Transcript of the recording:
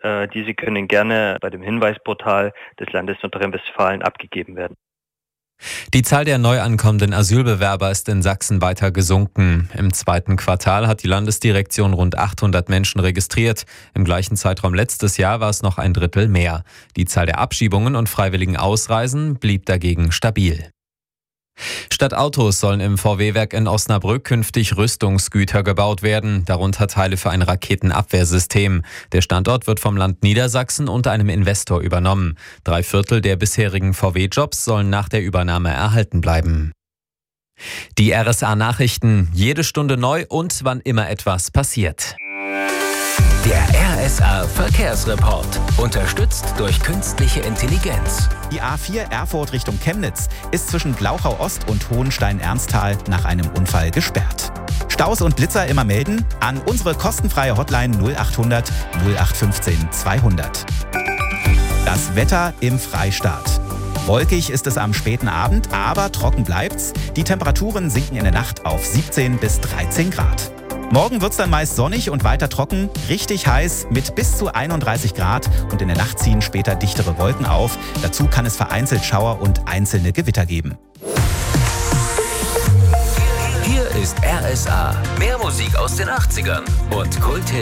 Diese können gerne bei dem Hinweisportal des Landes Nordrhein-Westfalen abgegeben werden. Die Zahl der neu ankommenden Asylbewerber ist in Sachsen weiter gesunken. Im zweiten Quartal hat die Landesdirektion rund 800 Menschen registriert. Im gleichen Zeitraum letztes Jahr war es noch ein Drittel mehr. Die Zahl der Abschiebungen und freiwilligen Ausreisen blieb dagegen stabil. Statt Autos sollen im VW-Werk in Osnabrück künftig Rüstungsgüter gebaut werden, darunter Teile für ein Raketenabwehrsystem. Der Standort wird vom Land Niedersachsen und einem Investor übernommen. 3/4 der bisherigen VW-Jobs sollen nach der Übernahme erhalten bleiben. Die RSA-Nachrichten, jede Stunde neu und wann immer etwas passiert. Der RSA-Verkehrsreport, unterstützt durch künstliche Intelligenz. Die A4 Erfurt Richtung Chemnitz ist zwischen Glauchau Ost und Hohenstein-Ernsthal nach einem Unfall gesperrt. Staus und Blitzer immer melden an unsere kostenfreie Hotline 0800 0815 200. Das Wetter im Freistaat. Wolkig ist es am späten Abend, aber trocken bleibt's. Die Temperaturen sinken in der Nacht auf 17 bis 13 Grad. Morgen wird's dann meist sonnig und weiter trocken, richtig heiß mit bis zu 31 Grad und in der Nacht ziehen später dichtere Wolken auf. Dazu kann es vereinzelt Schauer und einzelne Gewitter geben. Hier ist RSA. Mehr Musik aus den 80ern und Kulthits